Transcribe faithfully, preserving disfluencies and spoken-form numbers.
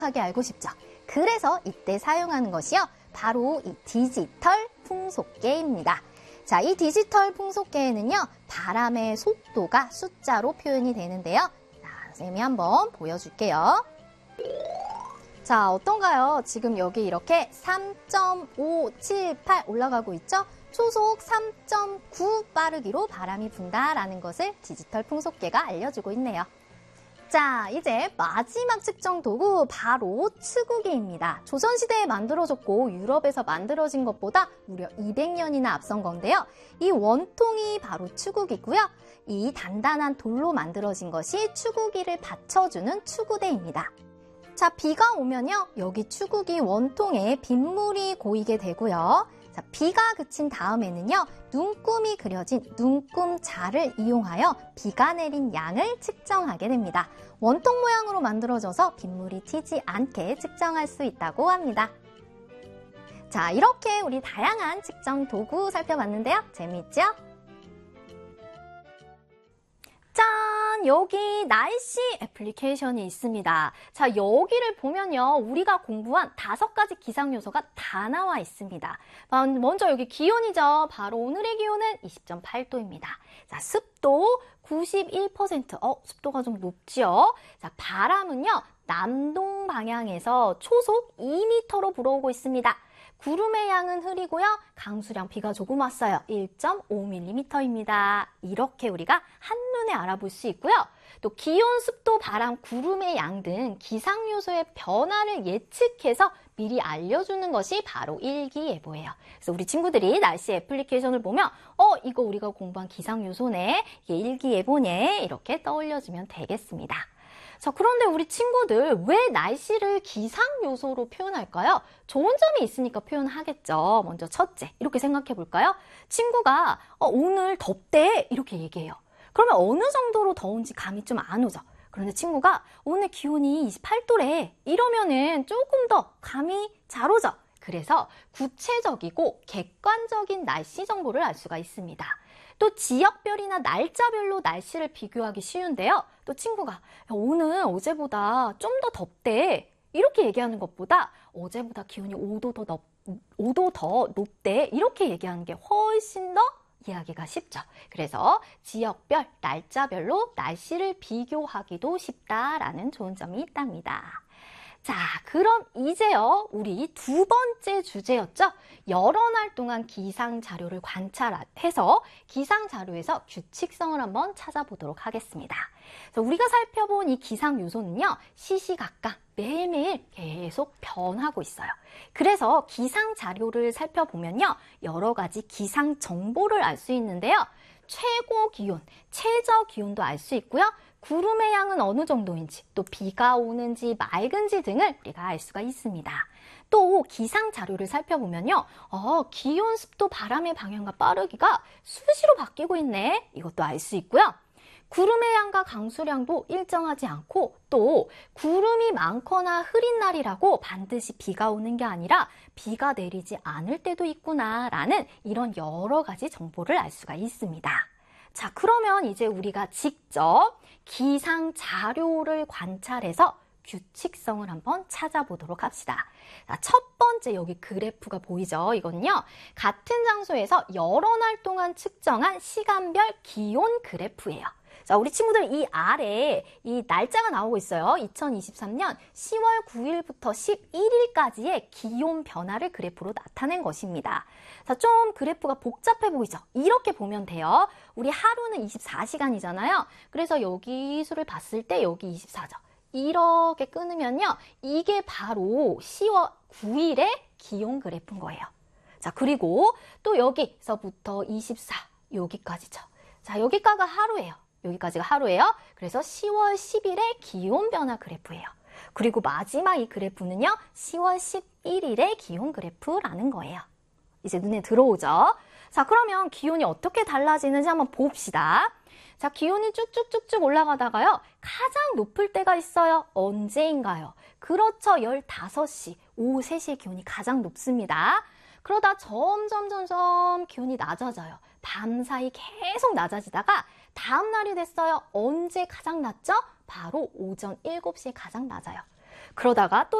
하게 알고 싶죠. 그래서 이때 사용하는 것이요. 바로 이 디지털 풍속계입니다. 자, 이 디지털 풍속계에는요. 바람의 속도가 숫자로 표현이 되는데요. 자, 선생님이 한번 보여줄게요. 자, 어떤가요? 지금 여기 이렇게 삼 점 오칠팔 올라가고 있죠? 초속 삼 점 구 빠르기로 바람이 분다라는 것을 디지털 풍속계가 알려주고 있네요. 자, 이제 마지막 측정 도구 바로 축구기입니다. 조선시대에 만들어졌고 유럽에서 만들어진 것보다 무려 이백 년이나 앞선 건데요. 이 원통이 바로 축구기고요. 이 단단한 돌로 만들어진 것이 축구기를 받쳐주는 축구대입니다. 자, 비가 오면요. 여기 축구기 원통에 빗물이 고이게 되고요. 자, 비가 그친 다음에는요. 눈금이 그려진 눈금자를 이용하여 비가 내린 양을 측정하게 됩니다. 원통 모양으로 만들어져서 빗물이 튀지 않게 측정할 수 있다고 합니다. 자, 이렇게 우리 다양한 측정 도구 살펴봤는데요. 재미있죠? 짠! 여기 날씨 애플리케이션이 있습니다. 자, 여기를 보면요. 우리가 공부한 다섯 가지 기상 요소가 다 나와 있습니다. 먼저 여기 기온이죠. 바로 오늘의 기온은 이십 점 팔 도입니다. 자, 습도 구십일 퍼센트. 어, 습도가 좀 높지요? 자, 바람은요. 남동 방향에서 초속 이 미터로 불어오고 있습니다. 구름의 양은 흐리고요. 강수량 비가 조금 왔어요. 일 점 오 밀리미터입니다. 이렇게 우리가 한눈에 알아볼 수 있고요. 또 기온, 습도, 바람, 구름의 양 등 기상 요소의 변화를 예측해서 미리 알려주는 것이 바로 일기예보예요. 그래서 우리 친구들이 날씨 애플리케이션을 보면 어, 이거 우리가 공부한 기상 요소네, 이게 일기예보네, 이렇게 떠올려주면 되겠습니다. 자, 그런데 우리 친구들 왜 날씨를 기상 요소로 표현할까요? 좋은 점이 있으니까 표현하겠죠. 먼저 첫째, 이렇게 생각해 볼까요? 친구가 어, 오늘 덥대 이렇게 얘기해요. 그러면 어느 정도로 더운지 감이 좀 안 오죠. 그런데 친구가 오늘 기온이 이십팔 도래 이러면은 조금 더 감이 잘 오죠. 그래서 구체적이고 객관적인 날씨 정보를 알 수가 있습니다. 또 지역별이나 날짜별로 날씨를 비교하기 쉬운데요. 또 친구가 오늘 어제보다 좀 더 덥대 이렇게 얘기하는 것보다 어제보다 기온이 오 도 더 높, 오 도 더 높대 이렇게 얘기하는 게 훨씬 더 이해하기가 쉽죠. 그래서 지역별, 날짜별로 날씨를 비교하기도 쉽다라는 좋은 점이 있답니다. 자, 그럼 이제요, 우리 두 번째 주제였죠? 여러 날 동안 기상 자료를 관찰해서 기상 자료에서 규칙성을 한번 찾아보도록 하겠습니다. 자, 우리가 살펴본 이 기상 요소는요, 시시각각 매일매일 계속 변하고 있어요. 그래서 기상 자료를 살펴보면요, 여러 가지 기상 정보를 알 수 있는데요. 최고 기온, 최저 기온도 알 수 있고요. 구름의 양은 어느 정도인지, 또 비가 오는지 맑은지 등을 우리가 알 수가 있습니다. 또 기상 자료를 살펴보면요. 어, 기온, 습도, 바람의 방향과 빠르기가 수시로 바뀌고 있네. 이것도 알 수 있고요. 구름의 양과 강수량도 일정하지 않고 또 구름이 많거나 흐린 날이라고 반드시 비가 오는 게 아니라 비가 내리지 않을 때도 있구나라는 이런 여러 가지 정보를 알 수가 있습니다. 자, 그러면 이제 우리가 직접 기상 자료를 관찰해서 규칙성을 한번 찾아보도록 합시다. 자, 첫 번째 여기 그래프가 보이죠? 이건요, 같은 장소에서 여러 날 동안 측정한 시간별 기온 그래프예요. 자, 우리 친구들 이 아래에 이 날짜가 나오고 있어요. 이천이십삼 년 시월 구일부터 십일일까지의 기온 변화를 그래프로 나타낸 것입니다. 자, 좀 그래프가 복잡해 보이죠? 이렇게 보면 돼요. 우리 하루는 이십사 시간이잖아요. 그래서 여기 수를 봤을 때 여기 이십사죠. 이렇게 끊으면요, 이게 바로 시월 구일의 기온 그래프인 거예요. 자, 그리고 또 여기서부터 이십사, 여기까지죠. 자, 여기까지가 하루예요. 여기까지가 하루예요. 그래서 시월 십일의 기온 변화 그래프예요. 그리고 마지막 이 그래프는요, 시월 십일일의 기온 그래프라는 거예요. 이제 눈에 들어오죠? 자, 그러면 기온이 어떻게 달라지는지 한번 봅시다. 자, 기온이 쭉쭉쭉쭉 올라가다가요, 가장 높을 때가 있어요. 언제인가요? 그렇죠. 열다섯 시, 오후 세 시의 기온이 가장 높습니다. 그러다 점점 점점 기온이 낮아져요. 밤사이 계속 낮아지다가 다음 날이 됐어요. 언제 가장 낮죠? 바로 오전 일곱 시에 가장 낮아요. 그러다가 또